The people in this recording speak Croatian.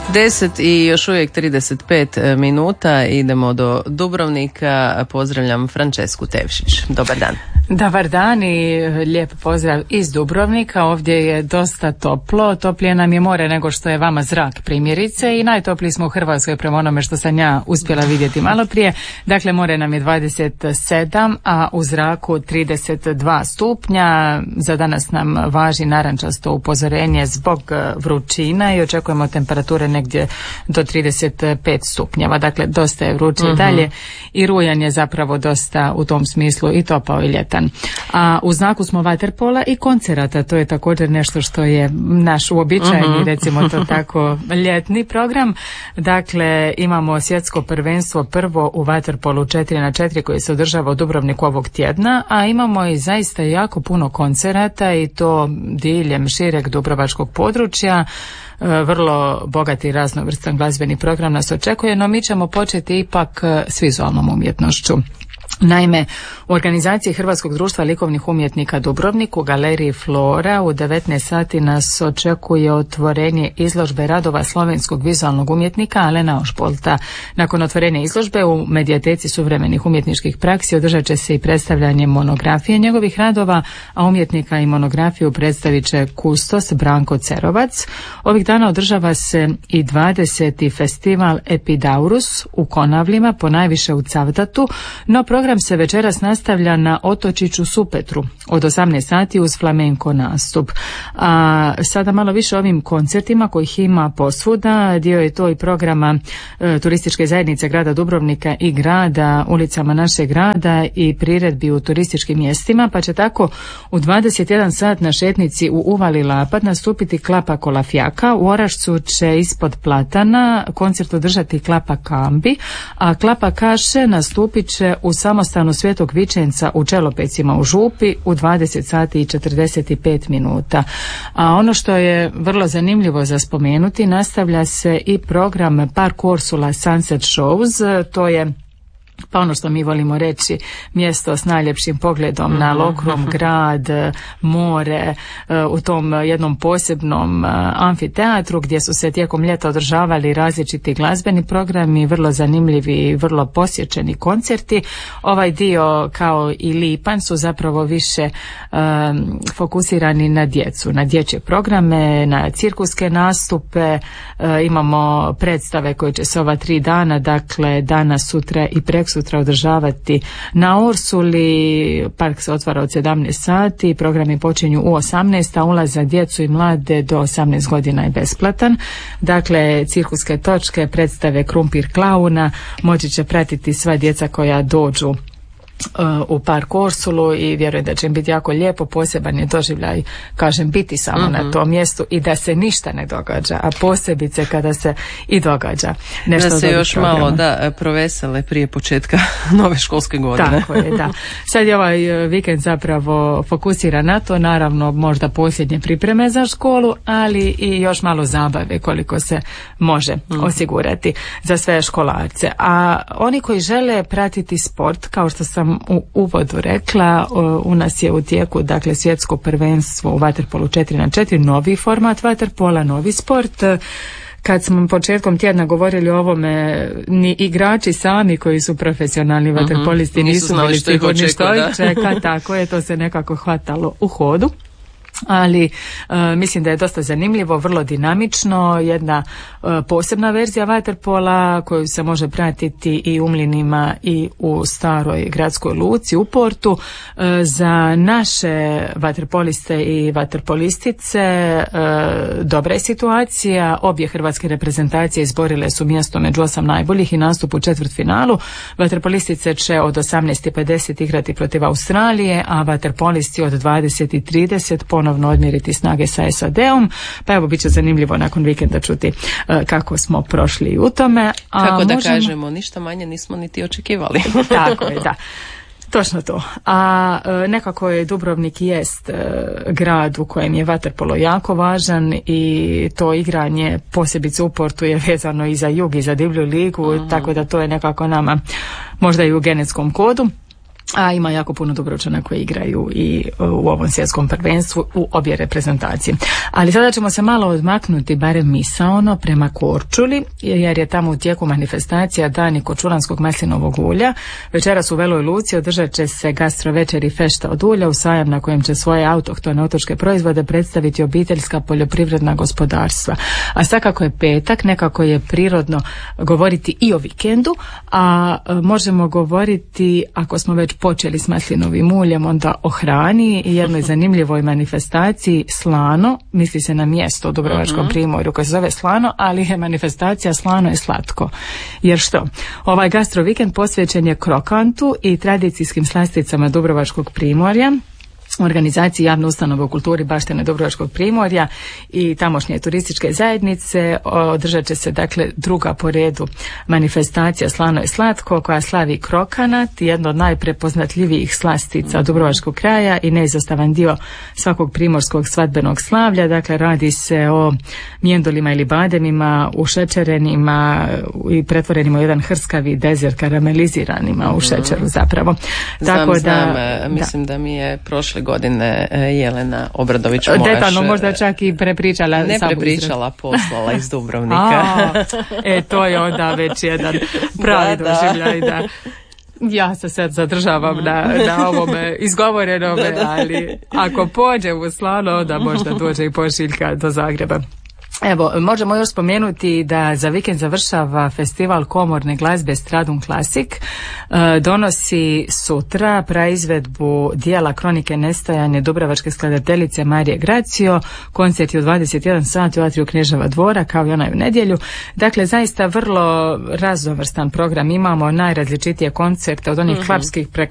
10 i još uvijek 35 minuta idemo do Dubrovnika. Pozdravljam Francesku Tevšić. Dobar dan. Dobar dan i lijep pozdrav iz Dubrovnika. Ovdje je dosta toplo, toplije nam je more nego što je vama zrak primjerice i najtopliji smo u Hrvatskoj prema onome što sam ja uspjela vidjeti malo prije. Dakle, more nam je 27, a u zraku 32 stupnja. Za danas nam važi narančasto upozorenje zbog vrućina i očekujemo temperature negdje do 35 stupnjeva. Dakle, dosta je vruće i dalje i rujan je zapravo dosta u tom smislu i topao i ljetan. A u znaku smo vaterpola i koncerata, to je također nešto što je naš uobičajeni, recimo to tako, ljetni program. Dakle, imamo svjetsko prvenstvo prvo u vaterpolu 4x4 koje se održava u Dubrovniku ovog tjedna, a imamo i zaista jako puno koncerata i to diljem šireg dubrovačkog područja. Vrlo bogati i raznovrstan glazbeni program nas očekuje, no mi ćemo početi ipak s vizualnom umjetnošću. Naime, u organizaciji Hrvatskog društva likovnih umjetnika Dubrovnik u galeriji Flora u 19 sati nas očekuje otvorenje izložbe radova slovenskog vizualnog umjetnika Alena Ošpolta. Nakon otvorenja izložbe u medijateci suvremenih umjetničkih praksi održat će se i predstavljanje monografije njegovih radova, a umjetnika i monografiju predstavit će kustos Branko Cerovac. Ovih dana održava se i 20. festival Epidaurus u Konavlima, ponajviše u Cavtatu, no program se večeras nastavlja na otočiću Supetru od 18 sati uz flamenko nastup. A sada malo više o ovim koncertima kojih ima posvuda. Dio je to i programa turističke zajednice grada Dubrovnika i grada ulicama našeg grada i priredbi u turističkim mjestima, pa će tako u 21 sat na šetnici u Uvali Lapad nastupiti Klapa Kolafjaka. U Orašcu će ispod Platana koncert održati Klapa Kambi, a Klapa Kaše nastupit će u samostanu Svetog Vičenca u Čelopecima u Župi u 20 sati i 45 minuta. A ono što je vrlo zanimljivo za spomenuti, nastavlja se i program Park Ursula Sunset Shows. To je pa ono što mi volimo reći, mjesto s najljepšim pogledom na Lokrum, grad, more, u tom jednom posebnom amfiteatru gdje su se tijekom ljeta održavali različiti glazbeni programi, vrlo zanimljivi i vrlo posjećeni koncerti. Ovaj dio kao i lipanj su zapravo više fokusirani na djecu, na dječje programe, na cirkuske nastupe. Imamo predstave koje će se ova 3 dana, dakle danas, sutra i preksutra održavati na Ursuli. Park se otvara od 17 sati, programi počinju u 18, a ulaz za djecu i mlade do 18 godina je besplatan. Dakle, cirkuske točke, predstave Krumpir klauna moći će pratiti sva djeca koja dođu u Park Ursulu i vjerujem da će im biti jako lijepo. Poseban je doživljaj, kažem, biti samo na tom mjestu i da se ništa ne događa, a posebice kada se i događa nešto. Da se još programa malo provesele prije početka nove školske godine. Tako je, da. Sad je ovaj vikend zapravo fokusira na to, naravno možda posljednje pripreme za školu, ali i još malo zabave koliko se može osigurati za sve školarce. A oni koji žele pratiti sport, kao što sam u uvodu rekla, u nas je u tijeku, dakle, svjetsko prvenstvo u vaterpolu 4x4, novi format vaterpola, novi sport. Kad smo početkom tjedna govorili o ovome, ni igrači sami koji su profesionalni vaterpolisti nisu bili sigurni što ih čeka, tako je, to se nekako hvatalo u hodu. Ali mislim da je dosta zanimljivo, vrlo dinamično, jedna posebna verzija vaterpola koju se može pratiti i u Mlinima i u staroj gradskoj luci u Portu. Za naše vaterpoliste i vaterpolistice dobra je situacija. Obje hrvatske reprezentacije izborile su mjesto među 8 najboljih i nastup u četvrtfinalu. Vaterpolistice će od 18:50 igrati protiv Australije, a vaterpolisti od 20:30 ponovno odmjeriti snage sa SAD-om, pa evo bit će zanimljivo nakon vikenda čuti kako smo prošli u tome. Kako da kažemo, ništa manje nismo niti očekivali. Tako je, da. Točno to. A nekako je Dubrovnik jest grad u kojem je vaterpolo jako važan i to igranje posebice u Portu je vezano i za jug i za divlju ligu, tako da to je nekako nama možda i u genetskom kodu. a ima jako puno Dubrovčana koji igraju i u ovom svjetskom prvenstvu u obje reprezentacije. Ali sada ćemo se malo odmaknuti, barem misaono, prema Korčuli, jer je tamo u tijeku manifestacija Dani korčulanskog maslinovog ulja. Večeras u Veloj Luci održat će se gastro večer i fešta od ulja, u sajam na kojem će svoje autohtone otočke proizvode predstaviti obiteljska poljoprivredna gospodarstva. A sad kako je petak, nekako je prirodno govoriti i o vikendu, a možemo govoriti, ako smo već počeli s maslinovim uljem, onda o hrani i jednoj zanimljivoj manifestaciji Slano, misli se na mjesto u Dubrovačkom primorju koje se zove Slano, ali je manifestacija Slano je slatko. Jer što? Ovaj gastro vikend posvećen je krokantu i tradicijskim slasticama Dubrovačkog primorja, organizaciji javne ustanove u kulturi baštine Dubrovačkog primorja i tamošnje turističke zajednice. Održat će se dakle druga po redu manifestacija Slano je slatko, koja slavi krokanat, jedno od najprepoznatljivijih slastica Dubrovačkog kraja i neizostavan dio svakog primorskog svadbenog slavlja. Dakle, radi se o mjendolima ili bademima ušećerenima i pretvorenima u jedan hrskavi dezert, karameliziranima u šećeru zapravo. Znam, mislim da mi je prošle godine Jelena Obradović detaljno možda čak i prepričala. Ne prepričala, poslala iz Dubrovnika. To je onda već jedan pravi doživljaj da ja se sad zadržavam na ovome izgovorenome, ali ako pođe u Slano, onda možda dođe i pošiljka do Zagreba. Evo, možemo još spomenuti da za vikend završava festival komorne glazbe Stradum Classic. Donosi sutra praizvedbu dijela Kronike nestajanja dubrovačke skladateljice Marije Gracio. Koncert je u 21 sat u atriju Kneževa dvora, kao i onaj u nedjelju. Dakle, zaista vrlo raznovrstan program. Imamo najrazličitije koncerte od onih klapskih preko